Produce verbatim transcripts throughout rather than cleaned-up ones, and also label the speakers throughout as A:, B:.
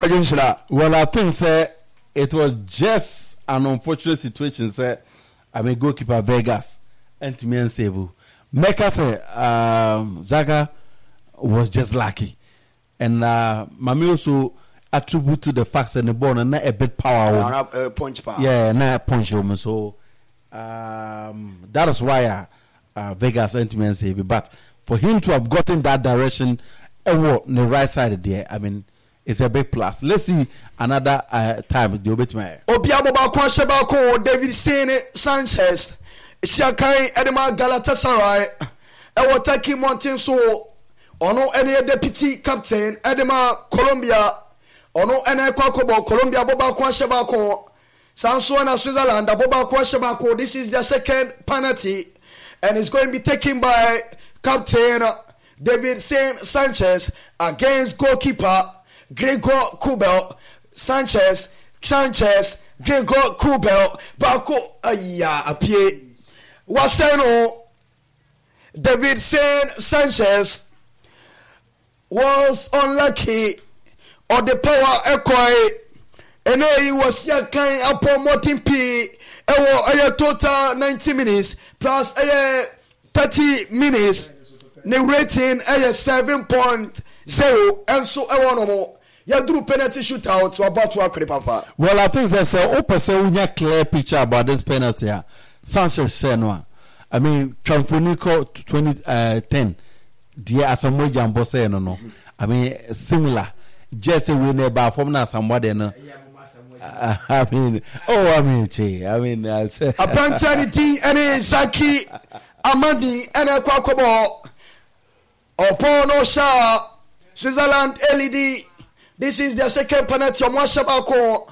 A: Well, I think sir, it was just an unfortunate situation, sir. I mean, goalkeeper Vegas and to me and Sevu. Mecca say um, Zaga was just lucky, and uh, Mami also attribute to the fact that the ball and not a bit power,
B: uh, uh, punch power.
A: Yeah, not punch home. So um, that is why uh, uh, Vegas and to me and Sevu. But for him to have gotten that direction, and uh, what the right side there, I mean. It's a big plus. Let's see another uh, time. The Obetme.
B: Obiabo Bakwa Shebako, David Sene Sanchez, Shakai Edema Galatasaray, Ewataki Mountain so, ono any deputy captain, Edema Colombia, ono any Kwakobo, Colombia Bobakwa Shebako, Sansuana Switzerland, Bobakwa Shebako. This is their second penalty, and it's going to be taken by Captain David Sene Sanchez against goalkeeper Gregor Kubel. Sanchez, Sanchez, Gregor Kubel, Bako, aya, apie. Waseno, David Sene Sanchez was unlucky, or the power equi, and he was yakai upon Martin P. A total ninety minutes plus a thirty minutes. The rating is seven point zero, and so I want more. You do penalty shootout to about to work, Papa.
A: Well, I think there's a open say clear picture about this penalty. Sanchez Senwa. I mean, Tranfonico twenty ten. Dear Asamoah Jambo say no no. I mean, similar. Just a winner by formula somebody no. I mean, oh, I mean, che, I mean, I say.
B: Apparently, any Zaki Amadi and a Kwakobo. Opono Sha Switzerland L E D. This is their second penalty. Mwashabako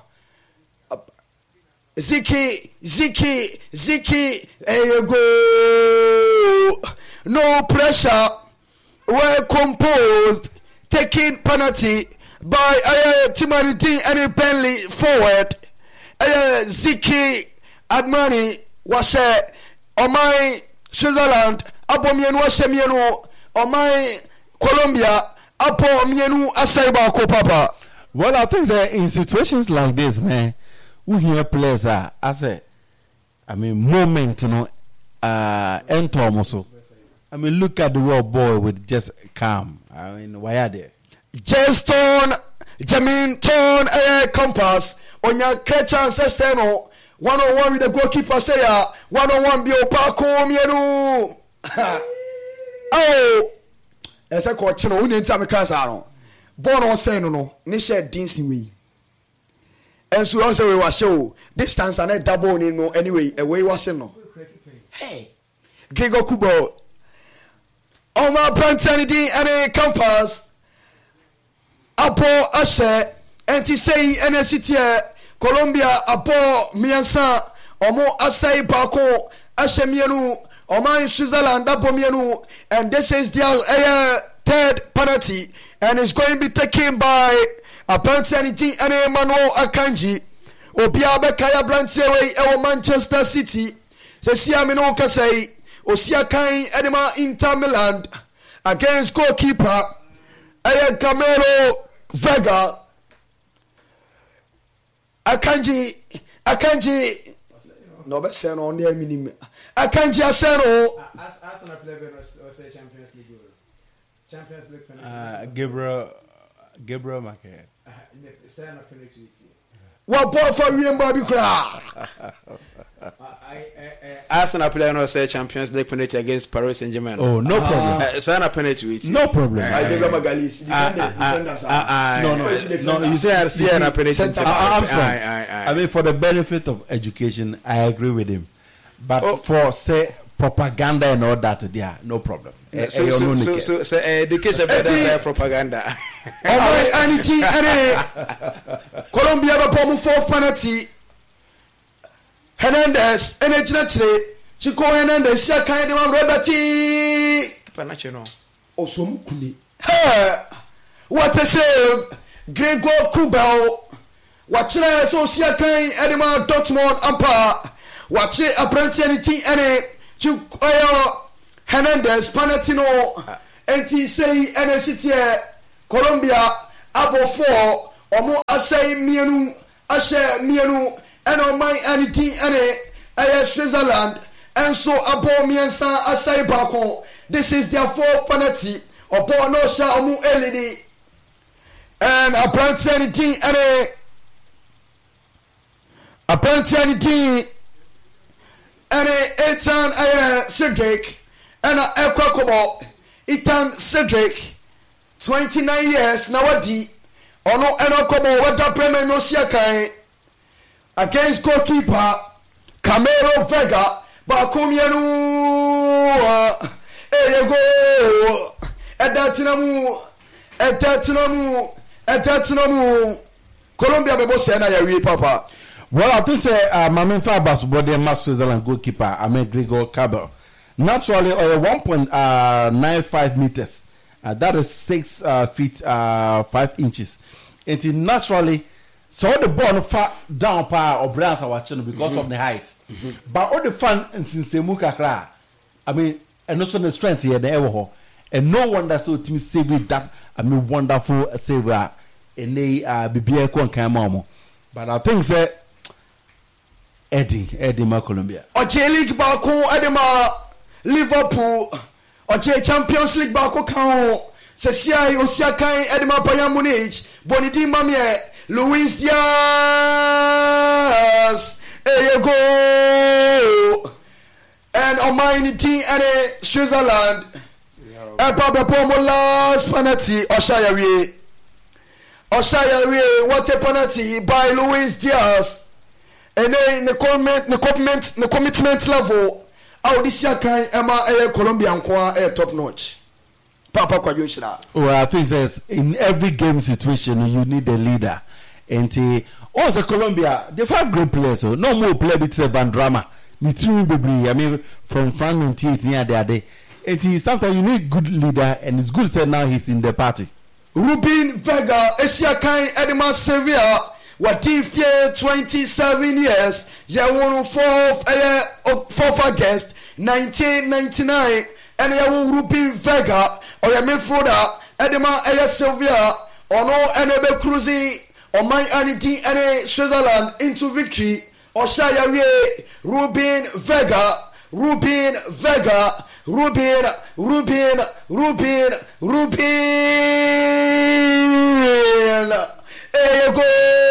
B: Ziki Ziki Ziki. There you go. No pressure. Well composed. Taking penalty by uh, Timothy and Penley forward. Uh, Ziki Admani was uh, on my Switzerland. Abomian was a on my Colombia, Apo Mienu Asaiba ko Papa.
A: Well, I think that in situations like this, man, we hear players are as a, I mean, moment, you know, uh, enter almost. I mean, look at the world boy with just calm. I mean, why are they?
B: Justin, Jamin, Ton, a compass on your catch and seno. One on one with the goalkeeper say, one on one be Opako Mienu. Oh, as a coach, no, we need to make us out. Born on saying no, Nisha dancing we. And so also we was show distance and a double in no anyway, away was no. Hey, Gregor Kubo. On my Pantanity and a compass. Apo Ashe, and to say N S C Colombia, Apo Miansa, Omo Asai Bako, Ashe Mianu. Oman Switzerland, Abomianu, and this is their uh, third penalty, and it's going to be taken by apparently and Emmanuel Akanji. Obiabe Kaya Blantiere, our Manchester City. Sesia Minoka say, Osia Kain Edema Inter Milan against goalkeeper Aya Camero Vega. Akanji, Akanji. No, but say no, near minimum. Akanji Aseno.
C: Arsenal play or say Champions League. Champions League.
A: Uh, Gabriel, Gabriel Mackay.
B: What ball for William Bobby Cra?
C: Arsenal play or say Champions League penalty against Paris Saint Germain.
A: Oh, no problem.
C: Sana penalty.
A: No problem.
B: I give him a Galis.
A: No, no, no. You say I see a penalty. I'm sorry. I mean, for the benefit of education, I agree with him. But oh. for say propaganda and all that, yeah, no problem.
C: So, so, so, so, so, so education better than propaganda.
B: Oh my, anything, any Colombia, the problem fourth penalty. Hernandez, energy naturally. Chico Hernandez, she kind of Roberti.
C: Panacho.
B: Osum Kuni. Hey, what a save! Gregor Kubel. Watch it, so she kind Edema Dortmund Ampa. Watch it, apparently anything, any Chico Hernandez, Panatino, N T C, N S C T, Colombia, Abo four, ɔmo asɛe mmienu ahyɛ mmienu ɛna ɔman ɛne din ɛne ɛyɛ Switzerland ɛnso abɔ mmiɛnsa asɛe baako. This is their fourth penalty. Ɔbɔ no hyɛ ɔmo elidi and aberanteɛ ne din ɛne aberanteɛ ne din ɛne Ethan ɛyɛ Cedric ɛna ɛkɔ kɔbɔ Ethan Cedric twenty-nine years na wadi ɔno ɛna kɔbɔ wada Premier no siakan against goalkeeper Camero Vega baako mmienu ɛyɛ goal ɛda tena mu ɛda tena mu ɛda tena mu Colombia bɛbɔ sɛ na yɛwie papa.
A: Well, I think say uh, Mamin Fabas body and Switzerland goalkeeper I mean Gregor Cabell naturally or uh, one point nine five meters uh, that is six uh, feet uh, five inches. It is naturally so the ball far down par or brands are watching because mm-hmm. of the height. Mm-hmm. But all the fun in Sinsemuka, I mean, and also the strength here the ever and no wonder so to me save it that I mean wonderful saver in the uh Bibia Kwan. But I think say Eddie Eddie Ma Colombia.
B: Oche League Bako Edema Liverpool Oche Champions League Bako Kao Sesiai Osiakai Edema Bayern Munich Bonidi Mamie Luis Diaz Eyego and Omaini team and Switzerland Epapa Pomo last penalty Oshayawe Oshayawe what a penalty by Luis Diaz. And then the commitment, the commitment, the commitment level. How this year can Emma Air Colombian qua air top notch. Papa Quajushra.
A: Well, I think says in every game situation you need a leader. And uh, also Colombia, they have great players. So no more play with Van Drama. I mean, from France until the other day. And sometimes you need good leader, and it's good that now he's in the party.
B: Rubin Vega, Esiakai Edema Sevilla. What if you twenty-seven years? You won fourth, uh, fourth August nineteen ninety-nine, and you won Rubin Vega or your midfielder Edema Aya Sylvia or no Enebe Cruzi or my Anity and Switzerland into victory or Shaya Rubin Vega, Rubin Vega, Rubin, Rubin, Rubin, Rubin. There you go.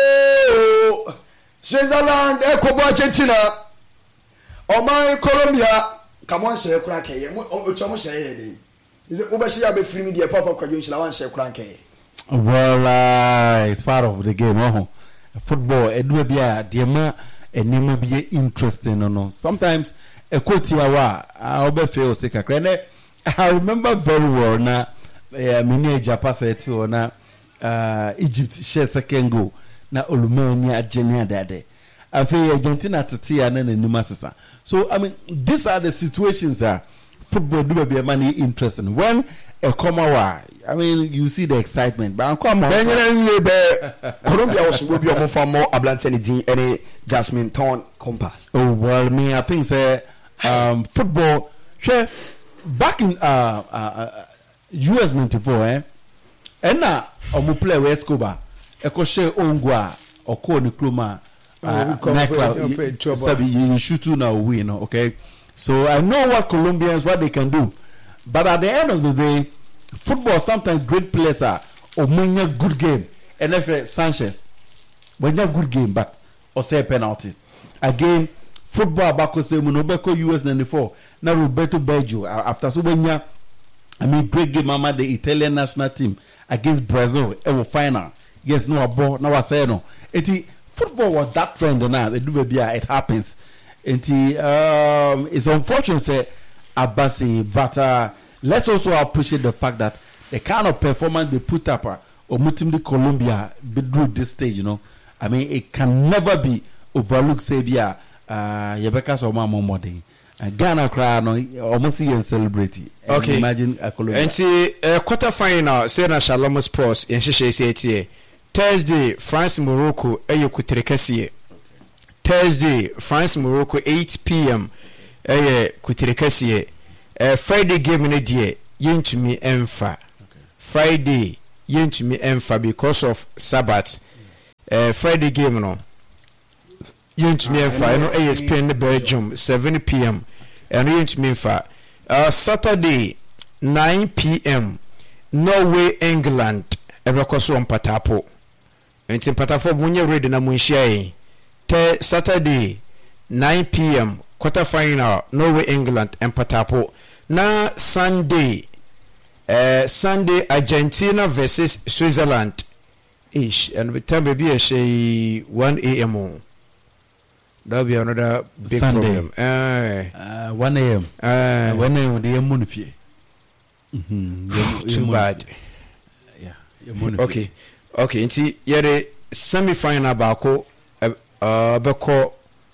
B: Switzerland, Ecuador, Argentina. Oh my Colombia. Come on, say crack here. What you say? Is it over here? Be free media. Papa, can you say one say crack here?
A: Well, uh, it's part of the game. Oh, football. It will be a diema, and it may be interesting or no. Sometimes a quotiawa. I will feel sick. I remember very well now. Mini Japan said to na. Uh, Egypt share second goal na Olumania Argentina dade afi Argentina tatia na nima sasa. So I mean these are the situations that football do be money interesting when a comma wa I mean you see the excitement but come on
B: Colombia was will be on for more Ablanteni D any Jasmine Town Compass.
A: Oh well me I think say um football share back in uh, uh, uh U S ninety-four eh and now omu play West Cuba eko share ongwa oko ni kluma sabi you shoot now win okay. So I know what Colombians what they can do, but at the end of the day football sometimes great players are omanya good game and if Sanchez when you good game but or say penalty again football bako say munobeko U S ninety-four now Roberto Baggio after so when you I mean great game mama the Italian national team against Brazil ever final yes no ball now I say no it football was that trend now it do be it happens it um it's unfortunate say Abasi but uh, let's also appreciate the fact that the kind of performance they put up uh, or mutim the Colombia through this stage you know I mean it can never be overlooked say uh Yebeka so mama modern Ghana cry no almost see and celebrate.
C: Okay.
A: Imagine a Colombia.
C: And see uh, quarter final say na Shalom Sports in Sheshe Thursday France Morocco ayo kutirekasiye. Thursday France Morocco eight p.m. ayo kutirekasiye. Uh, Friday game ne die yentumi emfa. Friday yentumi emfa because of Sabbath. uh, Friday game no yɛntumi ɛmfa ɛno ɛyɛ Spain ne Belgium seven p.m. ɛno yɛntumi ɛmfa uh, Saturday nine p.m. Norway England ɛbɛkɔ so mpatapo nti mpatafo munye ready na munhyia yi te Saturday nine p.m. quarter final Norway England mpatapo na Sunday uh, Sunday Argentina versus Switzerland ish and the time be a shay one a.m. That'll be another big
A: Sunday.
C: problem. Uh,
A: uh, one a.m.
C: uh,
A: one a.m. the munifie. Mhm.
C: too bad.
A: Yeah.
C: Okay. Okay, nti yere semi final baako uh beko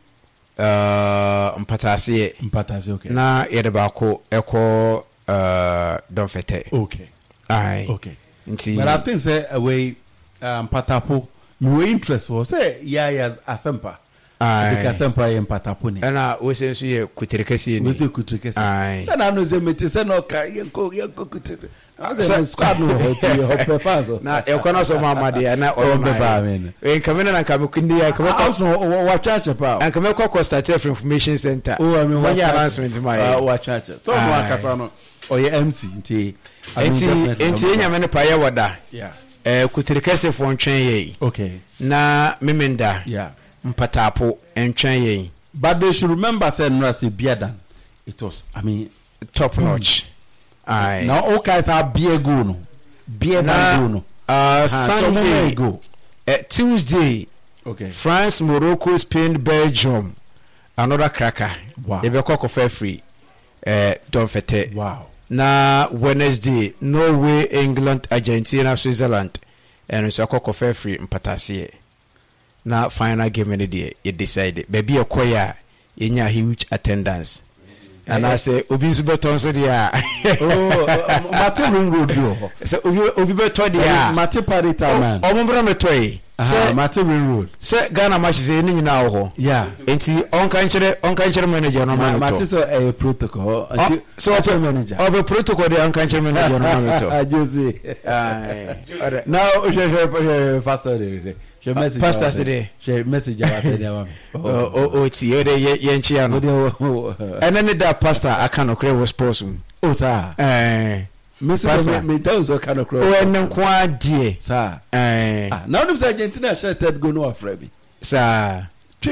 C: uh mpatase
A: mpatase okay.
C: Na yere baako eko uh donfete.
A: Okay.
C: Aye.
A: Okay.
C: Nti
A: but I think say away um patapo you interest for say yeah yeah asempa.
C: Aye.
A: Because asempa ye patapo ni.
C: Ana we say so ye kutirikasi ni.
A: We say kutirikasi.
C: Aye.
A: Say na no say meti say no ka ye ko ye ko kutir. Say squad no hoti hope fans.
C: Na e kono so mama de na o
A: ba men.
C: E kamena na kamekundi ya kameko
A: so wa chacha pa.
C: And kameko Costa for Information Center.
A: Oh I mean what
C: announcement my.
A: Wa chacha. So mo akasa no. Oye M C nti.
C: Enti enti nyame ne pa ye woda.
A: Yeah.
C: Eh kutirikase fo ntwen ye.
A: Okay.
C: Na memenda.
B: Yeah.
C: Mpatapo ntwen ye.
A: But they should remember say no say Biadan. It was I mean
C: top notch. Aye.
A: Now all guys are beer go no. Beer go no.
C: Uh Sunday
A: go.
C: Uh, Tuesday.
A: Okay.
C: France, Morocco, Spain, Belgium. Another cracker.
A: Wow.
C: They be call for free. Uh don't fete.
A: Wow.
C: Na Wednesday, Norway, England, Argentina, Switzerland. And it's a call for free mpatase. Na final game in the day, you decide. Baby a choir in your huge attendance. And I say, Obi Subeton so dia.
A: Oh, Martin Ring Road do.
C: So Obi Obi Beton dia.
A: Martin Parita man.
C: O mo bra metoy.
A: Say Martin Ring Road.
C: Say Ghana match say ni nyina wo ho.
A: Yeah.
C: Enti on kan kire on kan kire manager no man.
A: Martin so a protocol.
C: So
A: a manager.
C: Obi protocol dey on kan kire manager no man to.
A: I just see.
C: Ah.
A: Now je pastor dey say. Je message
C: pastor today.
A: Je message I say dey am.
C: Oh oh ti e dey ye nchi ya no. Ene ne da pastor aka no kire was sports.
A: Oh sir.
C: Eh.
A: Pastor me tell so kind of cross.
C: O ene kwa die.
A: Sir.
C: Eh.
A: Ah, now them say Argentina share third go no afraid me.
C: Sir.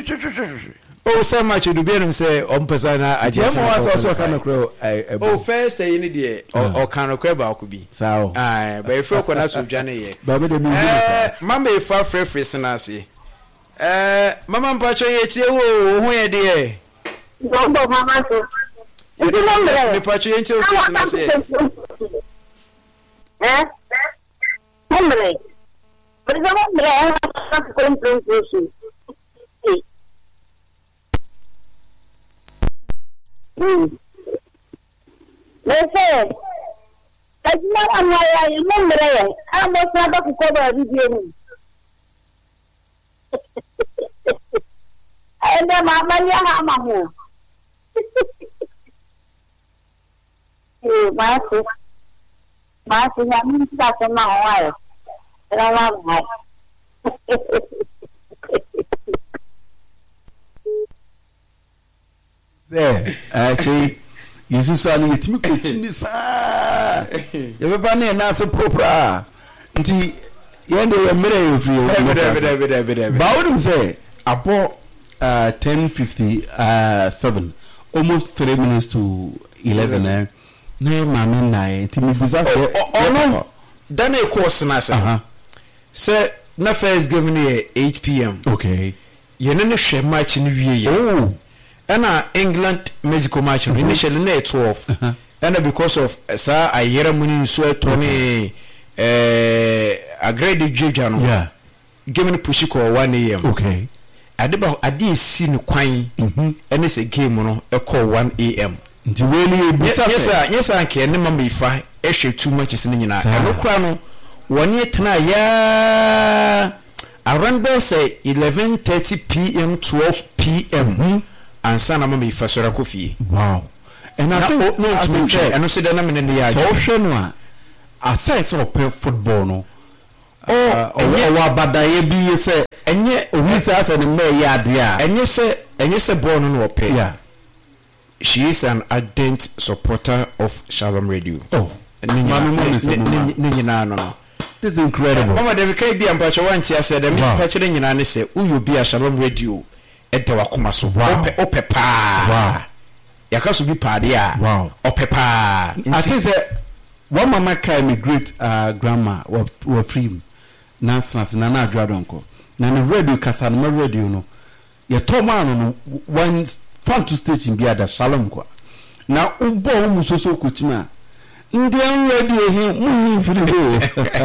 C: Oh, so much you do be them say on person na
A: Argentina also kind of cross.
C: Oh, first say ni die or kind of crab could be.
A: So.
C: Ah, but if you kona so jane ye.
A: Ba me dey me.
C: Eh, mama e fa frɛ frɛ sena se. Eh, mama mpacho ye tie wo hu ye de.
D: Bombo mama so. Ndi
C: Yes, me mpacho ye tie wo sena se.
D: Eh? Hombre. Pero no hombre, no con pronto. Mm. Lese. Ajima amaya ye hombre. Amo saba ku ko ba video ni. Enda mama ya mama ho. Eh, mas Mas ya mimi sitasema hayo. Era mama.
A: There, actually, Jesus ali etimi ko chini saa. Ye beba na na se popra. Nti ye de ye mere ye free.
C: Bede bede bede.
A: Ba wodum say abo uh ten fifty-seven, almost three minutes to eleven eh. Na mama na e nti mi biza say
C: oh no. Dan e course na say.
A: Uh-huh.
C: Say na first game ni eight p.m.
A: Okay.
C: Ye ne ne hwe match ni wie ye.
A: Oh.
C: Ena England Mexico match mm-hmm. Initially na twelve. Uh-huh. Ena because of uh, sa ayera muni so etoni eh agrade jeja no.
A: Yeah.
C: Game ni push ko one a.m.
A: Okay.
C: Adeba adi si no kwan.
A: Mhm.
C: Ena se game no e call one a.m.
A: Nti we ni ebisa.
C: Yes sir, yes sir ke ne mama ifa e hwe too much ni nyina. Eno kra no woni etena ya around say eleven thirty p.m. twelve p.m. Mm-hmm. And son of me for Sorakofi.
A: Wow. And I think
C: no to say and also the name in the yard.
A: So no aside so play football no. Oh, or badaye bi say
C: enye
A: obi say say the me ya ade a
C: enye say enye say born no ope
A: yeah
C: she is an ardent supporter of Shalom Radio.
A: Oh mama mama say
C: ni nyina no no
A: this is incredible
C: mama dem kai bi ampacho wanti ase dem pa kire nyina ne say uyo bi a Shalom Radio e de wakoma so ope ope pa
A: wow
C: yakaso bi pa de a
A: wow
C: ope pa
A: I think say one mama kai me great uh grandma were free na snas na na adwa donko na ne radio kasa na radio no ye to man no one fan to station bi ada Shalom kwa na ubo mu soso kuchima ndi an radio hi mu free go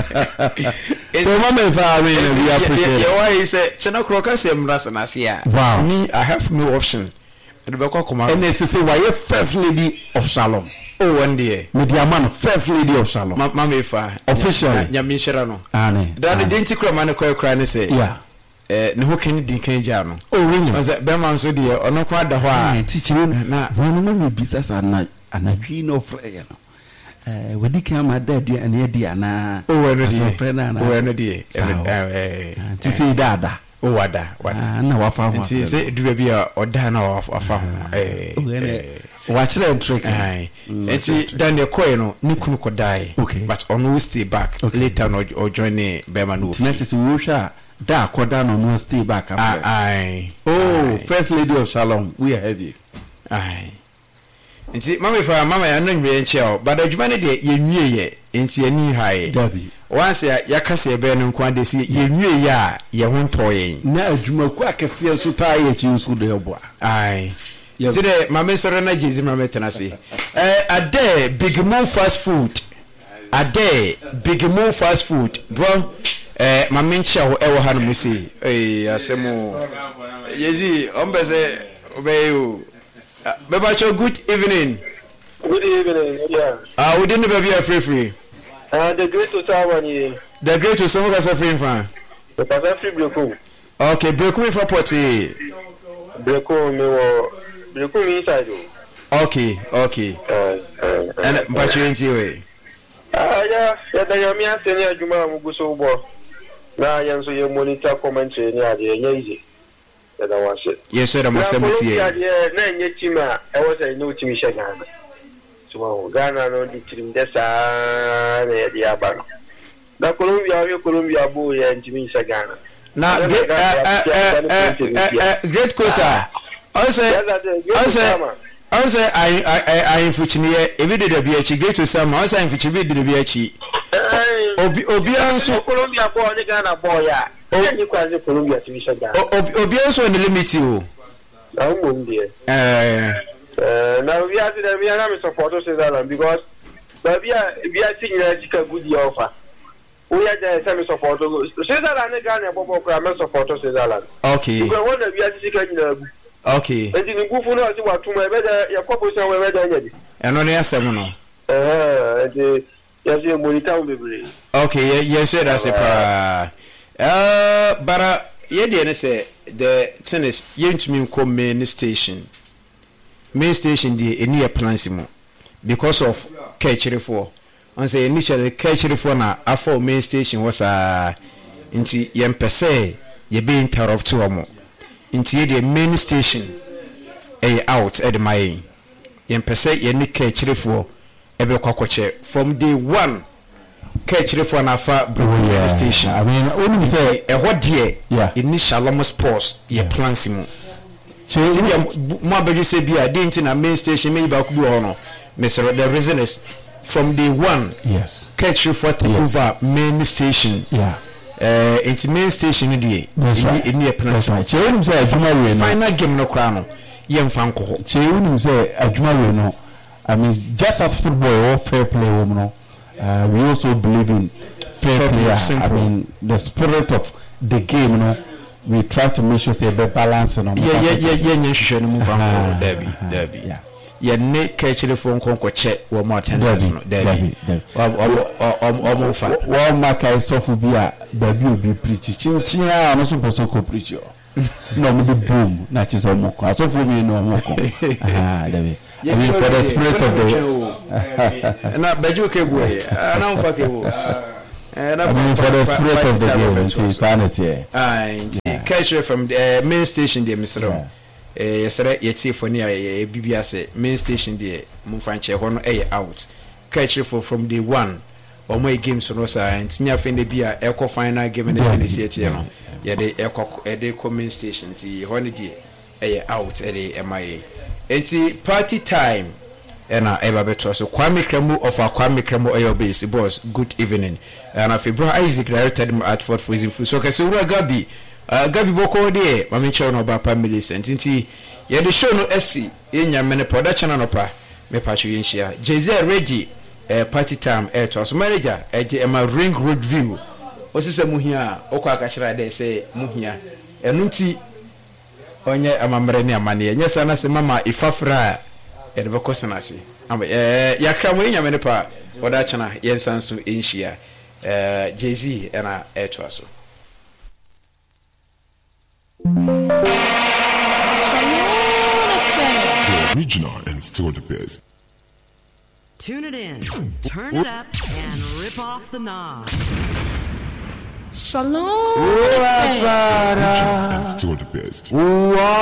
A: so mama fa we we appreciate
C: yeah why say chena kroka say mrasa na sia me I have no option and be kwa kuma
A: and say why first lady of Shalom.
C: Oh, one day.
A: Media man, first lady of Shalom.
C: Mama fa
A: officially.
C: Nyami shira no.
A: Ane.
C: Dan the denti kura man ko kura ne say.
A: Yeah.
C: Eh ne ho kan din kan ja no.
A: Oh really?
C: Was be man so de ono kwa da ho a
A: teacher na when no me bisa sa na anadwi no frɛ no. Eh wadi kan ma da dua ane di ana.
C: Oh we no di.
A: So na na.
C: Oh we no di.
A: Eh ti say dada.
C: Oh wada.
A: Wada. Na wa fa ho.
C: Ti say du bi a oda na wa fa ho. Eh.
A: Watch the trick.
C: Aye. Enti Daniel Koy no ni kunu ko die.
A: Okay.
C: But on we stay back okay. Later no or join the Bema no.
A: Next is we sha da koda no no stay back after.
C: Aye.
A: Oh, aye. First lady of Shalom. We are heavy.
C: Aye. Enti mama fa mama ya no nwe nche o. But adwuma ne de ye nwie ye. Enti ani hae.
A: Dabi.
C: Once ya yakase ye be no nkwa de si ye nwie ya ye ho ntoyen.
A: Na adwuma ku akese so ta ye chi nso de oboa.
C: Aye. Today, my minister na jizi mama tenasi. Eh, ade Big Moon fast food. Ade Big Moon fast food. Bro, eh, my mencha ho ewo hanu musi. Eh, asemo. Yezi, ombeze obeyu. Beba cho good evening.
E: Good evening. Yeah.
C: Ah, we didn't be free free.
E: Ah, the great to Tawani.
C: The great to some of free fan.
E: The person free Breko.
C: Okay, Breko for Poti.
E: Breko me wo Breko inside.
C: Okay, okay.
E: Uh, uh,
C: and Mpachi we.
E: Ah, yeah, yeah, the Yamia senior Juma Muguso bo. Na yan so ye monitor commentary ni ade nya easy. That I was it.
C: Yes, sir, I'm seventy.
E: Yeah, na nya tima, I was a no team Ghana. So Ghana no di team desa na di aba. Na Colombia, we Colombia bo ye team Ghana.
C: Na great cosa. Also, also, also, I, I, I, Fuchini, every day the B H great to some, also, I'm Fuchini, the B H. Obi, Obianso,
E: Colombia boy, the Ghana boy, yeah. Oh, you can Colombia to Michigan.
C: Obianso and the limit you.
E: I'm dear.
C: Uh,
E: now we are to the Vietnam supporters because we are we are seeing a good offer. We are the semi supporters. Switzerland and Ghana, Bobo, supporters Switzerland.
C: Okay.
E: We want we are seeking.
C: Okay.
E: And in Gufu, no, you want to my better, your couple somewhere better.
C: And only a seven.
E: Uh, yes, you monitor me.
C: Okay, yes, that's a pa. Uh, but uh, yeah, the say the tennis, you to me come main station. Main station, the near Plansimo because of catchery for. On say initially catchery for na after main station was a into yem per se, ye be interrupt to amo. Into the main station a out at my yen per se ye nick catchery for ebe kwakwache from day one catchery for na fa
A: yeah.
C: station.
A: I mean only say
C: a what dear
A: yeah
C: initial almost pause ye plansimo. So more better say be a dent in a main station maybe I could be on Mister The reason is from day one
A: yes
C: catchery for take
A: yes.
C: over main station.
A: Yeah.
C: Uh, it's main station in the in the plansimo.
A: So when say adwuma we no
C: final game no kra no yen fan ko.
A: So when say adwuma we no I mean just as football or fair play we no uh, we also believe in fair, fair play. I mean the spirit of the game, you know. We try to make sure say be balance no.
C: Yeah yeah yeah yeah yeah hwehwe no move on Derby Derby. Yeah. Yeah ne catchery for nkonko che wo mo attendance no Derby. Om om om fa.
A: Wo maka isofu bia baby obi preach chinchin a no so person ko preach o. No mo be boom na chi so mo ko. Asofu mi no mo ko. Ah Derby. I mean for the spirit of the
C: na beju ke boy. Na mfa ke bo.
A: I mean for the spirit of the game, it's sanity.
C: Aye. catch from the uh, main station there Mister Eh yesere yeti for near e bibia say main station there mumfanche ho no eh out catch for from the one or my games no sa ntinya fe ne bia eco final game ne se ne sie tie no ye de eco e de main station ti ho ne die eh out e de emaye enti party time ena eba beto so Kwame Kremu of our Kwame Kremu oil base boss good evening and if Bro Isaac directed at Fort Freezing so kase ura Gabi Uh, Gabi Boko de mami chow no ba pa Millicent nti ye de show no esi yenya mene production no pa me pa chu yenhia Jay-Z ready uh, party time air to so manager e je ma ring road view osise muhia okwa akachira de say muhia enu nti onye amamre ni amane ye nyesa na se mama ifafra e de boko senase am eh yakra mo yenya mene pa oda chana yensan so enhia uh, Jay-Z ena air to so
F: The original and still the best.
G: Tune it in, turn it up, and rip off the knob.
F: Shalom. The original and still the best.